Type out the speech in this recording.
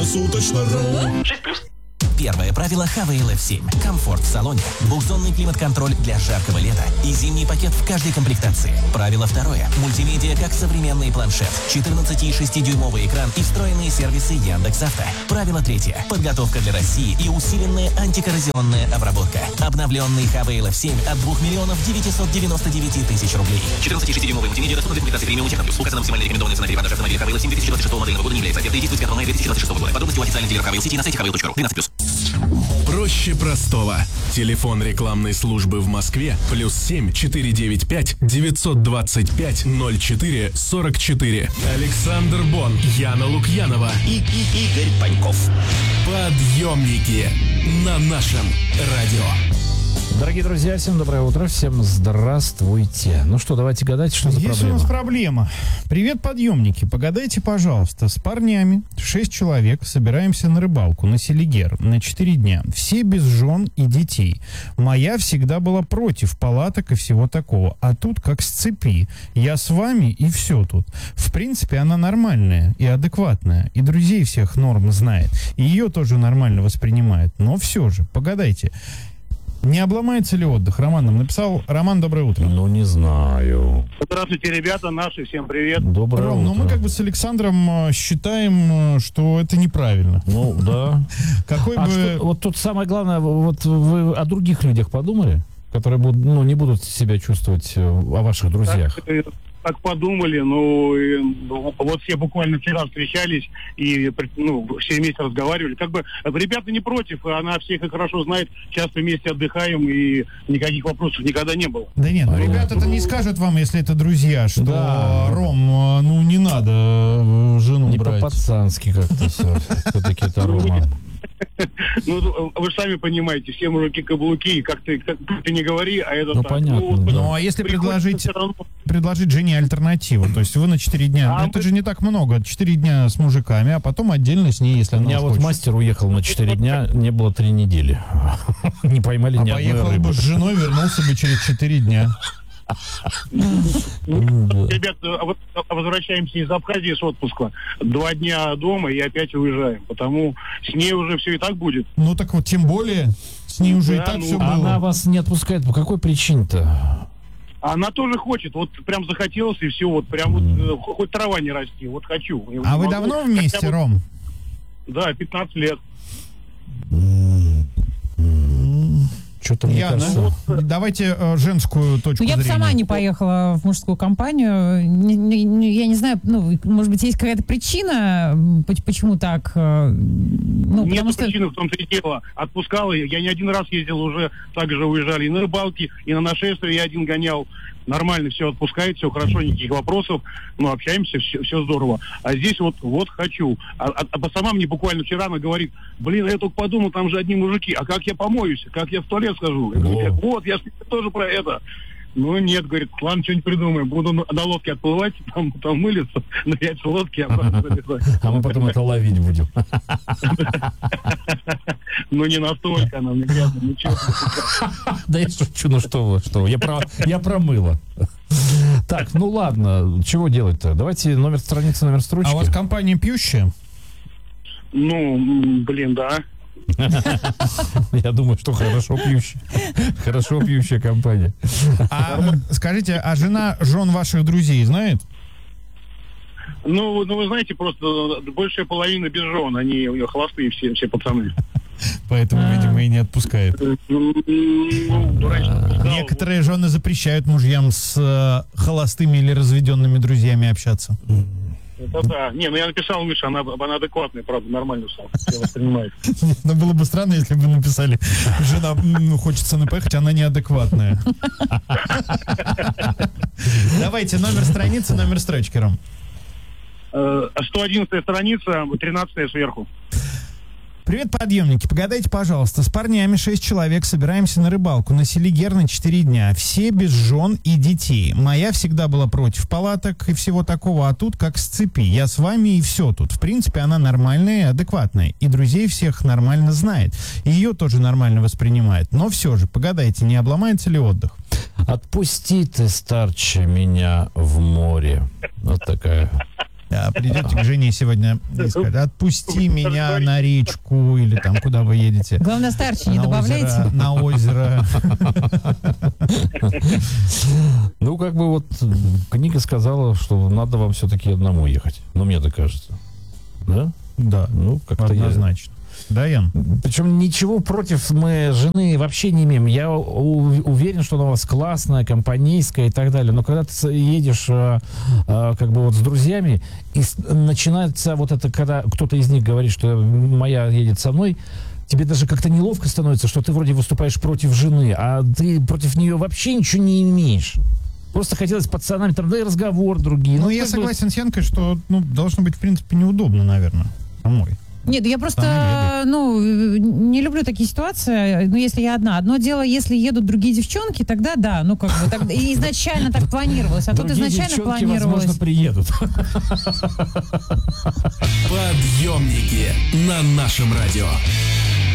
Круглосуточно.ру. 6+. Первое правило Havail F7. Комфорт в салоне, двухзонный климат-контроль для жаркого лета и зимний пакет в каждой комплектации. Правило второе. Мультимедиа как современный планшет, 14,6-дюймовый экран и встроенные сервисы Яндекс.Авто. Правило третье. Подготовка для России и усиленная антикоррозионная обработка. Обновленный Havail F7 от 2 999 000 рублей. 14,6-дюймовый мультимедиа доступны в комплектации премиум Техно+. Указана максимальная рекомендованная цена перепродажи автомобиля Havail F7 2026 модельного года не является офертой и действует с 5 мая 2026 года. Подробности у официальных дилеров Havail City на сайте havail.ru. 13+. Проще простого. Телефон рекламной службы в Москве +7 495 925 04 44. Александр Бон, Яна Лукьянова И Игорь Паньков. Подъемники на нашем радио. Дорогие друзья, всем доброе утро, всем здравствуйте. Ну что, давайте гадать, что за Есть проблема. у нас проблема. Привет, подъемники. Погадайте, пожалуйста, с парнями, 6 человек, собираемся на рыбалку на Селигер на 4 дня. Все без жен и детей. Моя всегда была против палаток и всего такого. А тут как с цепи. Я с вами и все тут. В принципе, она нормальная и адекватная. И друзей всех норм знает. И ее тоже нормально воспринимает. Но все же, погадайте. Не обломается ли отдых? Роман нам написал. Роман, доброе утро. Ну, не знаю. Здравствуйте, ребята, наши, всем привет. Доброе Ром, утро. ну мы как бы с Александром считаем, что это неправильно. Ну, да. Какой А бы... что, вот тут самое главное, вот вы о других людях подумали, которые будут, ну, не будут себя чувствовать о ваших друзьях? Так подумали, вот все буквально вчера встречались и все вместе разговаривали. Как бы ребята не против, она всех их хорошо знает, часто вместе отдыхаем и никаких вопросов никогда не было. Да нет, ребята-то не скажут вам, если это друзья, что, Да. Ром, ну не надо жену Не брать. по-пацански как-то все-таки это Рома. Ну, вы же сами понимаете, все мужики каблуки, и как ты не говори, а это Ну, так. понятно, да. Ну, а если приходится всё равно. предложить жене альтернативу, то есть вы на 4 дня, А это вы- же не так много, 4 дня с мужиками, а потом отдельно с ней, если У она меня уж вот хочет. мастер уехал на 4 дня, не было 3 недели. Не поймали А ни одной поехал рыбы. бы с женой, вернулся бы через 4 дня. Ребят, возвращаемся из Абхазии с отпуска. 2 дня дома и опять уезжаем. Потому с ней уже все и так будет. Ну так вот, тем более, с ней уже и Да, так ну, все А она было. вас не отпускает по какой причине-то? Она тоже хочет. Вот прям захотелось, и все. Вот прям хоть трава не расти. Вот хочу. А вы Могу давно вместе, хотя бы- Ром? Да, 15 лет. Что-то мне Яна, кажется... давайте женскую точку Ну, я бы зрения. сама не поехала в мужскую компанию. Я не знаю, может быть, есть какая-то причина, почему так? Ну, Нет потому что... причины в том-то и дело. Отпускал ее. Я не один раз ездил уже, также уезжали и на рыбалки, и на нашествие я один гонял. Нормально все отпускает, все хорошо, никаких вопросов. Ну, общаемся, все здорово. А здесь вот хочу. А сама мне буквально вчера она говорит: блин, я только подумал, там же одни мужики. А как я помоюсь? Как я в туалет схожу? Я говорю, вот, я тоже про это. Ну, нет, говорит, ладно, что-нибудь придумаем. Буду на лодке отплывать, там мылиться, нырять в лодке, а потом залезать. А мы потом это ловить будем. Ну, не настолько она, мне приятно, ничего. Да я шучу, ну что вы. Я про мыло. Так, ну ладно, чего делать-то? Давайте номер страницы, номер строчки. А у вас компания пьющая? Ну, блин, да. Я думаю, что хорошо пьющая компания. А скажите, а жена жен ваших друзей знает? Ну, вы знаете, просто большая половина без жен, они у нее холостые все пацаны. Поэтому, видимо, и не отпускает. Ну, дурачно сказал. Некоторые жены запрещают мужьям с холостыми или разведенными друзьями общаться. Это да. Не, ну я написал Мише, она адекватная, правда, нормально все воспринимает. Но было бы странно, если бы написали: жена хочется поехать, она неадекватная. Давайте номер страницы, номер строчки, Ром. 111 страница, 13 сверху. Привет, подъемники. Погадайте, пожалуйста, с парнями 6 человек собираемся на рыбалку на Селигер на 4 дня. Все без жен и детей. Моя всегда была против палаток и всего такого, а тут как с цепи. Я с вами и все тут. В принципе, она нормальная и адекватная. И друзей всех нормально знает. И ее тоже нормально воспринимает. Но все же, погадайте, не обломается ли отдых? Отпусти ты, старче, меня в море. Вот такая Придете к жене сегодня и скажете: отпусти меня на речку или там, куда вы едете. Главное, старче не На добавляйте. озеро, на озеро. Ну, как бы вот книга сказала, что надо вам все-таки одному ехать. Ну, мне так кажется. Да? Да, Ну, как-то я... однозначно. Да, Ян? Причем ничего против мы жены вообще не имеем. Я уверен, что она у вас классная, компанейская и так далее. Но когда ты едешь как бы вот с друзьями, и начинается вот это, когда кто-то из них говорит, что моя едет со мной, тебе даже как-то неловко становится, что ты вроде выступаешь против жены, а ты против нее вообще ничего не имеешь. Просто хотелось с пацанами, там, да и разговор другие. Ну, я согласен с Янкой, что должно быть, в принципе, неудобно, наверное, самой. Нет, я просто, не люблю такие ситуации, если я одна. Одно дело, если едут другие девчонки, тогда да, и изначально так планировалось, а тут Другие изначально девчонки, планировалось. возможно, приедут. Подъемники на нашем радио.